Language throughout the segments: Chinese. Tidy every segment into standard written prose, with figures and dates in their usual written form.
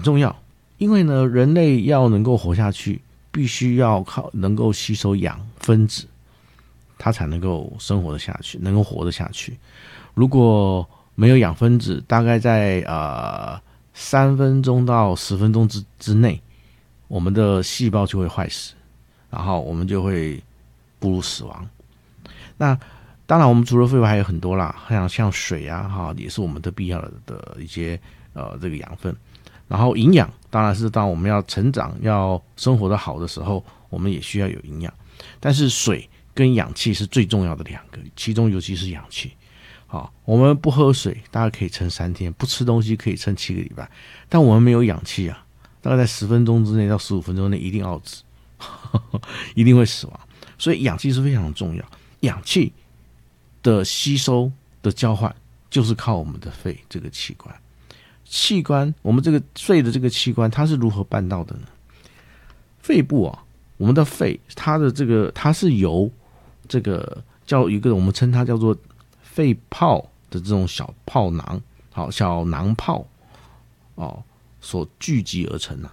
重要，因为呢，人类要能够活下去，必须要靠能够吸收氧分子，它才能够生活得下去，能够活得下去。如果没有氧分子，大概在3分钟到10分钟之内，我们的细胞就会坏死，然后我们就会步入死亡。那当然，我们除了废物还有很多啦，像水啊，也是我们的必要的一些这个养分。然后营养当然是当我们要成长、要生活的好的时候，我们也需要有营养。但是水跟氧气是最重要的2个，其中尤其是氧气。好，我们不喝水，大概可以撑3天；不吃东西可以撑7个礼拜。但我们没有氧气啊，大概在10分钟之内到15分钟内一定要死，一定会死亡。所以氧气是非常重要。氧气的吸收的交换，就是靠我们的肺这个器官。器官，我们这个肺的这个器官，它是如何办到的呢？肺部啊，我们的肺，它是由这个叫一个我们称它叫做肺泡的这种小泡囊，好，小囊泡所聚集而成啊。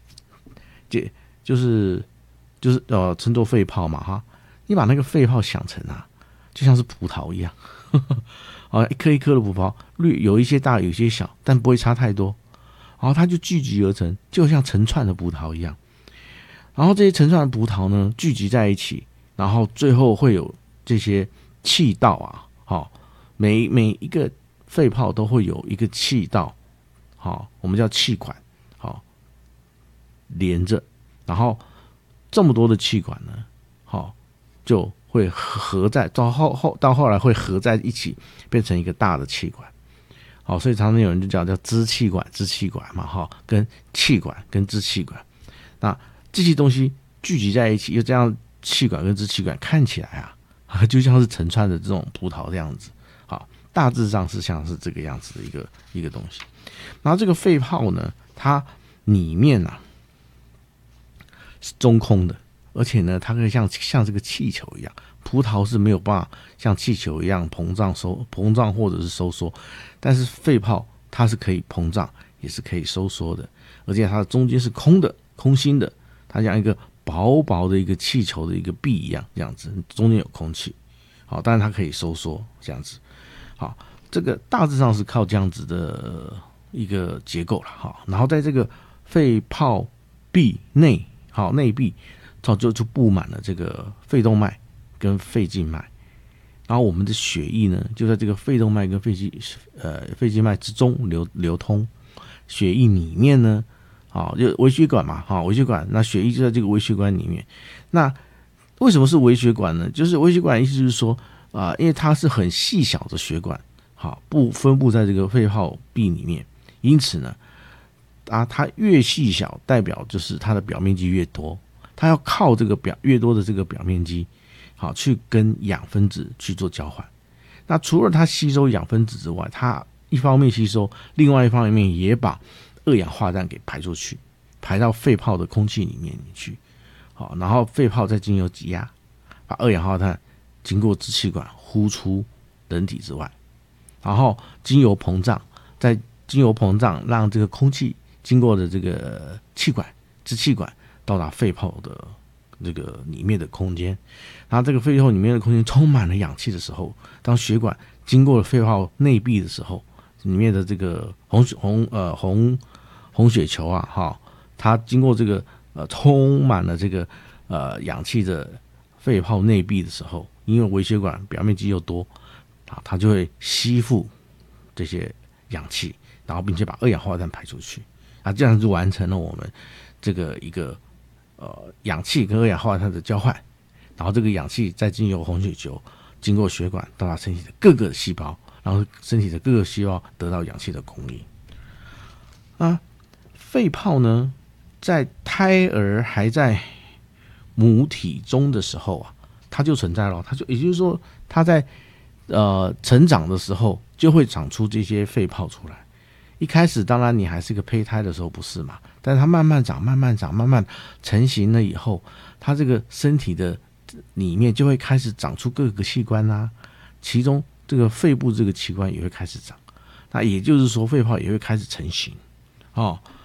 就是称作肺泡嘛哈。你把那个肺泡想成就像是葡萄一样，一颗一颗的葡萄，有一些大，有一些小，但不会差太多。然后它就聚集而成，就像成串的葡萄一样。然后这些成串的葡萄呢，聚集在一起，然后最后会有这些气道每一个肺泡都会有一个气道，我们叫气管，连着。然后这么多的气管呢，就会合在到后来会合在一起，变成一个大的气管。所以常常有人就叫支气管嘛，跟气管跟支气管。那这些东西聚集在一起，又这样气管跟支气管看起来就像是成串的这种葡萄这样子。大致上是像是这个样子的一个东西。然后这个肺泡呢，它里面是中空的。而且呢，它可以像这个气球一样，葡萄是没有办法像气球一样膨胀或者是收缩，但是肺泡它是可以膨胀，也是可以收缩的，而且它的中间是空心的，它像一个薄薄的一个气球的一个壁一样，这样子中间有空气。好，当然它可以收缩这样子。好，这个大致上是靠这样子的一个结构了。好，然后在这个肺泡壁内壁。就布满了这个肺动脉跟肺静脉，然后我们的血液呢，就在这个肺动脉跟肺静脉之中流通。血液里面呢，就微血管嘛，微血管，那血液就在这个微血管里面。那为什么是微血管呢？就是微血管意思就是说因为它是很细小的血管，分布在这个肺泡壁里面，因此呢，它越细小，代表就是它的表面积越多。它要靠这个越多的这个表面积，去跟氧分子去做交换。那除了它吸收氧分子之外，它一方面吸收，另外一方面也把二氧化碳给排出去，排到肺泡的空气里面去。然后肺泡再经由挤压，把二氧化碳经过支气管呼出人体之外，然后经由膨胀，让这个空气经过的这个支气管。到达肺泡的这个里面的空间，然后这个肺泡里面的空间充满了氧气的时候，当血管经过了肺泡内壁的时候，里面的这个红血球它经过这个充满了这个氧气的肺泡内壁的时候，因为微血管表面积又多它就会吸附这些氧气，然后并且把二氧化碳排出去这样就完成了我们这个一个氧气跟二氧化碳的交换，然后这个氧气再经由红血球经过血管到达身体的各个细胞，然后身体的各个细胞得到氧气的供应。肺泡呢，在胎儿还在母体中的时候它就存在了，也就是说，它在成长的时候就会长出这些肺泡出来。一开始当然你还是个胚胎的时候不是嘛，但是它慢慢长，慢慢成型了以后，它这个身体的里面就会开始长出各个器官其中这个肺部这个器官也会开始长，那也就是说肺泡也会开始成型